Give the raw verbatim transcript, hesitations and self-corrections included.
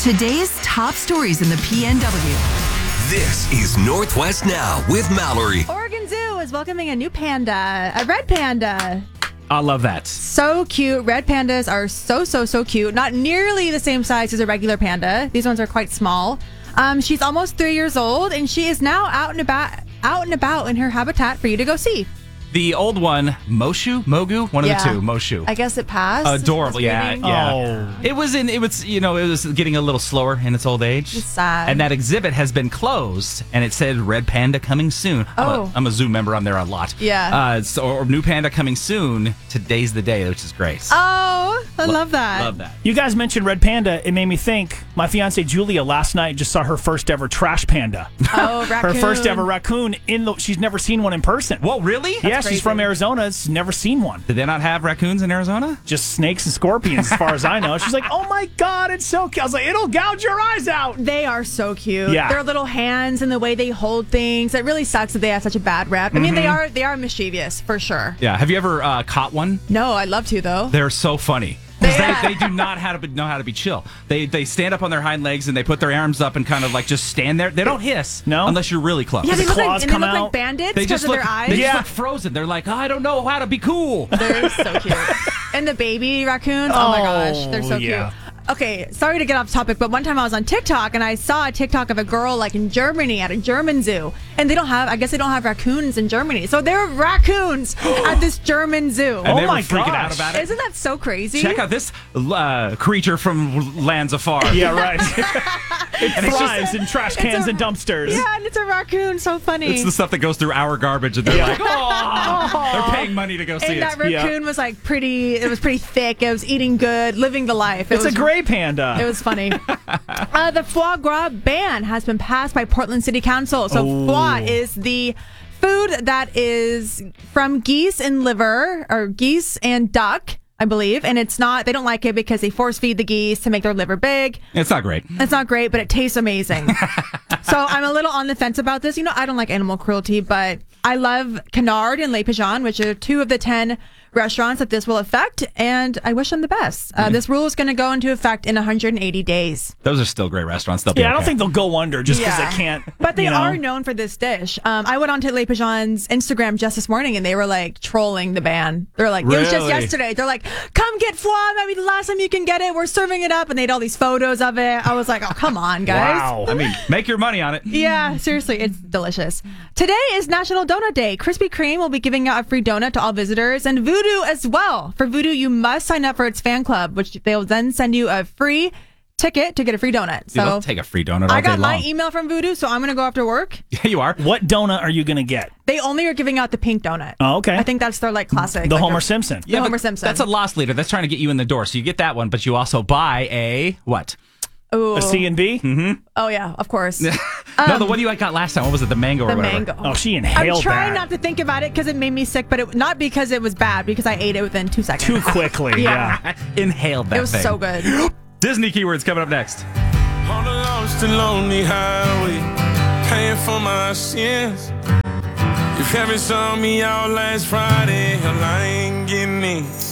Today's top stories in the P N W. This is Northwest Now with Mallory. Oregon Zoo is welcoming a new panda, a red panda. I love that. So cute. Red pandas are so, so, so cute. Not nearly the same size as a regular panda. These ones are quite small. Um, she's almost three years old, and she is now out and about, out and about in her habitat for you to go see. The old one, Moshu, Mogu, one of Yeah. the two, Moshu. I guess it passed. Adorable, It's yeah, leaving. yeah. Oh. It was in, it was, you know, it was getting a little slower in its old age. It's sad. And that exhibit has been closed, and it said "Red Panda coming soon." I'm, Oh. a, I'm a zoo member. I'm there a lot. Yeah. Uh, so, or new panda coming soon. Today's the day, which is great. Oh, I Lo- love that. Love that. You guys mentioned red panda. It made me think. My fiance Julia last night just saw her first ever trash panda. Oh, Her raccoon. first ever raccoon. In the, she's never seen one in person. Whoa, really? yeah, crazy. she's from Arizona. She's never seen one. Did they not have raccoons in Arizona? Just snakes and scorpions, as far as I know. She's like, "Oh my god, it's so cute." I was like, "It'll gouge your eyes out." They are so cute. Yeah. Their little hands and the way they hold things. It really sucks that they have such a bad rep. I mean, they are they are mischievous for sure. Yeah. Have you ever uh, caught one? No, I'd love to though. They're so funny. 'Cause Yeah. They, they do not how to be, know how to be chill. They they stand up on their hind legs and they put their arms up and kind of like just stand there. They don't hiss. No? Unless you're really close. Yeah, they the look, like, claws and they come look like out. bandits They because just of look, their eyes. they Yeah. just look frozen. They're like, I don't know how to be cool. They're so cute. And the baby raccoons, oh, my gosh, they're so Oh, yeah. cute. Okay, sorry to get off topic, but one time I was on TikTok and I saw a TikTok of a girl like in Germany at a German zoo. And they don't have, I guess they don't have raccoons in Germany. So there are raccoons at this German zoo. And Oh they my were freaking gosh. out about it. Isn't that so crazy? Check out this uh, creature from lands afar. Yeah, right. it And it's thrives just- in trash cans a- and dumpsters. Yeah, and it's a raccoon. So funny. It's the stuff that goes through our garbage, and they're like, oh, they're paying money to go see and that it. Yeah. raccoon was like pretty, it was pretty thick. It was eating good, living the life. It It's was, a gray panda. It was funny. uh, the foie gras ban has been passed by Portland City Council. So Oh. foie is the food that is from geese and liver, or geese and duck, I believe. And it's not, they don't like it because they force feed the geese to make their liver big. It's not great. It's not great, but it tastes amazing. So I'm a little on the fence about this. You know, I don't like animal cruelty, but I love Canard and Le Pigeon, which are two of the ten restaurants that this will affect, and I wish them the best. Uh, this rule is going to go into effect in one hundred eighty days. Those are still great restaurants. They'll be yeah, I don't okay. think they'll go under just because Yeah. they can't. But they you know? are known for this dish. Um, I went onto Le Pigeon's Instagram just this morning, and they were like trolling the ban. They're like, it was just Really? yesterday. They're like, come get foie. Maybe the last time you can get it. We're serving it up, and they had all these photos of it. I was like, oh, come on, guys. Wow. I mean, make your money on it. Yeah, seriously, it's delicious. Today is National Donut Day. Krispy Kreme will be giving out a free donut to all visitors, and Voodoo as well. For Voodoo, you must sign up for its fan club, which they'll then send you a free ticket to get a free donut. Dude, they'll So take a free donut all I got day my long. email from Voodoo, so I'm going to go after work. Yeah, you are. What donut are you going to get? They only are giving out the pink donut. Oh, okay. I think that's their like classic. The like, Homer their- Simpson. The Homer but Simpson. That's a loss leader. That's trying to get you in the door. So you get that one, but you also buy a what? Ooh. A C and B? Mm-hmm. Oh yeah, of course. no, the one you got last time. What was it? The mango or The whatever? mango. Oh, she inhaled I'm trying that not to think about it because it made me sick, but it, not because it was bad, because I ate it within two seconds. too quickly. Yeah. yeah. Inhaled that It was thing. so good. Disney keywords coming up next. On the lost and lonely highway, paying for my sins. If heaven saw me out last Friday, hell, I ain't getting in.